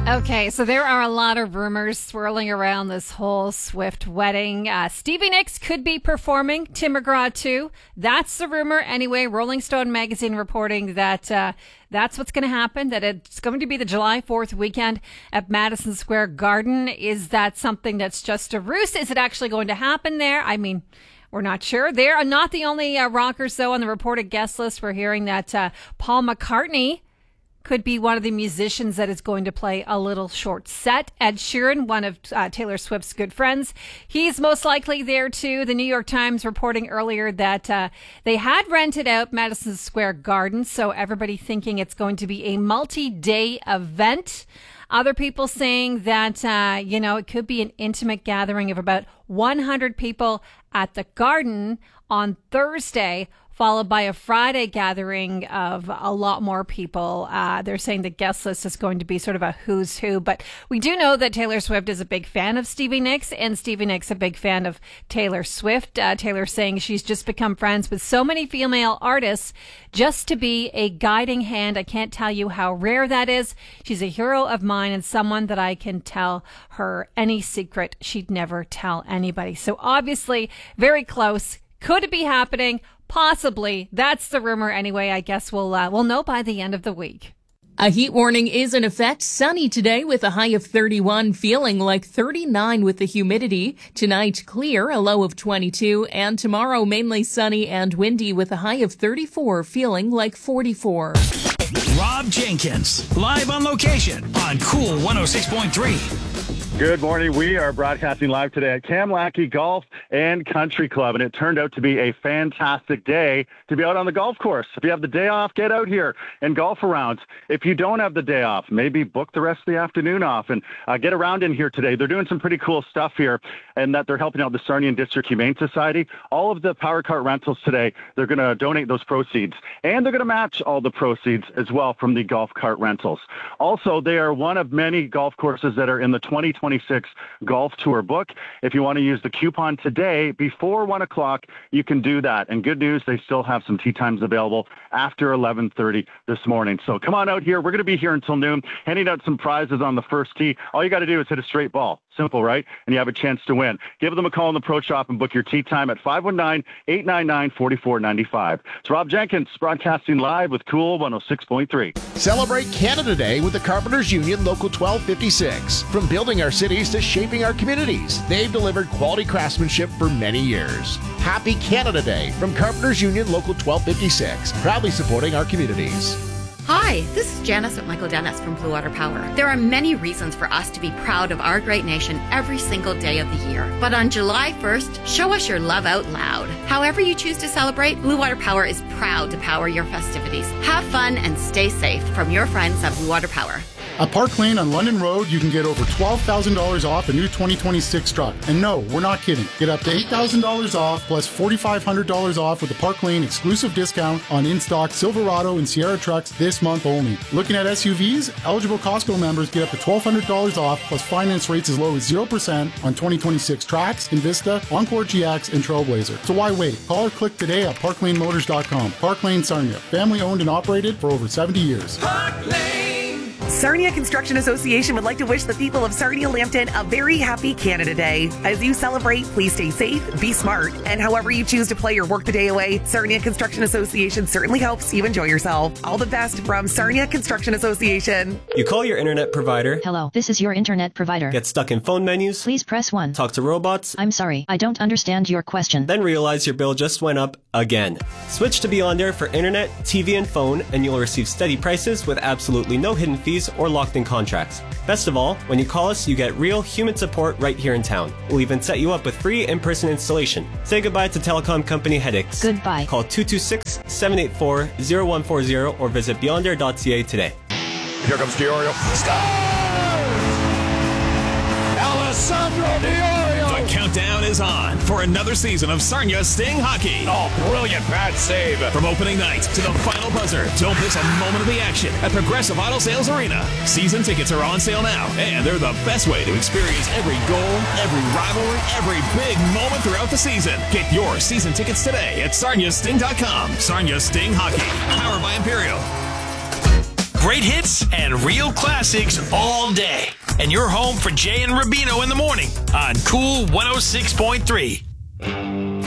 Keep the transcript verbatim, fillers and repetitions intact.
Okay, so there are a lot of rumors swirling around this whole Swift wedding. Uh, Stevie Nicks could be performing, Tim McGraw too. That's the rumor anyway. Rolling Stone magazine reporting that uh, that's what's going to happen, that it's going to be the July fourth weekend at Madison Square Garden. Is that something that's just a ruse? Is it actually going to happen there? I mean, we're not sure. They are not the only uh, rockers, though, on the reported guest list. We're hearing that uh, Paul McCartney could be one of the musicians that is going to play a little short set. Ed Sheeran, one of uh, Taylor Swift's good friends, he's most likely there too. The New York Times reporting earlier that uh, they had rented out Madison Square Garden, so everybody thinking it's going to be a multi-day event. Other people saying that, uh, you know, it could be an intimate gathering of about one hundred people at the Garden on Thursday, followed by a Friday gathering of a lot more people. Uh, they're saying the guest list is going to be sort of a who's who. But we do know that Taylor Swift is a big fan of Stevie Nicks, and Stevie Nicks a big fan of Taylor Swift. Uh, Taylor saying she's just become friends with so many female artists just to be a guiding hand. I can't tell you how rare that is. She's a hero of mine and someone that I can tell her any secret she'd never tell anybody. So obviously very close. Could it be happening? Possibly. That's the rumor anyway. I guess we'll uh, we'll know by the end of the week. A heat warning is in effect. Sunny today with a high of thirty-one, feeling like thirty-nine with the humidity. Tonight, clear, a low of twenty-two. And tomorrow, mainly sunny and windy with a high of thirty-four, feeling like forty-four. Rob Jenkins, live on location on Cool one oh six point three. Good morning. We are broadcasting live today at Kamlaki Golf and Country Club, and it turned out to be a fantastic day to be out on the golf course. If you have the day off, get out here and golf around. If you don't have the day off, maybe book the rest of the afternoon off and uh, get around in here today. They're doing some pretty cool stuff here, and that they're helping out the Sarnia District Humane Society. All of the power cart rentals today, they're going to donate those proceeds, and they're going to match all the proceeds as well from the golf cart rentals. Also, they are one of many golf courses that are in the twenty twenty-six Golf Tour book. If you want to use the coupon today before one o'clock, you can do that. And good news, they still have some tee times available after eleven thirty this morning. So come on out here. We're going to be here until noon, handing out some prizes on the first tee. All you got to do is hit a straight ball. Simple, right? And you have a chance to win. Give them a call in the Pro Shop and book your tee time at five one nine, eight nine nine, four four nine five. It's Rob Jenkins broadcasting live with Cool one oh six point three. Celebrate Canada Day with the Carpenters Union Local twelve fifty-six. From building our cities to shaping our communities, they've delivered quality craftsmanship for many years. Happy Canada Day from Carpenters Union Local twelve fifty-six, proudly supporting our communities. Hi, this is Janice at Michael Dennis from Blue Water Power. There are many reasons for us to be proud of our great nation every single day of the year. But on July first, show us your love out loud. However you choose to celebrate, Blue Water Power is proud to power your festivities. Have fun and stay safe from your friends at Blue Water Power. At Park Lane on London Road, you can get over twelve thousand dollars off a new twenty twenty-six truck. And no, we're not kidding. Get up to eight thousand dollars off plus four thousand five hundred dollars off with the Park Lane exclusive discount on in-stock Silverado and Sierra trucks this month only. Looking at S U Vs, eligible Costco members get up to twelve hundred dollars off plus finance rates as low as zero percent on twenty twenty-six Trax, Invista, Encore G X, and Trailblazer. So why wait? Call or click today at park lane motors dot com. Park Lane Sarnia, family owned and operated for over seventy years. Park Lane. Sarnia Construction Association would like to wish the people of Sarnia-Lambton a very happy Canada Day. As you celebrate, please stay safe, be smart, and however you choose to play or work the day away, Sarnia Construction Association certainly helps you enjoy yourself. All the best from Sarnia Construction Association. You call your internet provider. Hello, this is your internet provider. Get stuck in phone menus. Please press one. Talk to robots. I'm sorry, I don't understand your question. Then realize your bill just went up again. Switch to Beyond Air for internet, T V, and phone, and you'll receive steady prices with absolutely no hidden fees or locked-in contracts. Best of all, when you call us, you get real human support right here in town. We'll even set you up with free in-person installation. Say goodbye to telecom company headaches. Goodbye. Call two two six, seven eight four, zero one four zero or visit beyond air dot c a today. Here comes Diorio. Alessandro Diorio. The countdown is on for another season of Sarnia Sting Hockey. Oh, brilliant bad save. From opening night to the final buzzer, don't miss a moment of the action at Progressive Auto Sales Arena. Season tickets are on sale now, and they're the best way to experience every goal, every rivalry, every big moment throughout the season. Get your season tickets today at sarnia sting dot com. Sarnia Sting Hockey, powered by Imperial. great hits and real classics all day. And you're home for Jay and Rubino in the morning on Cool one oh six point three.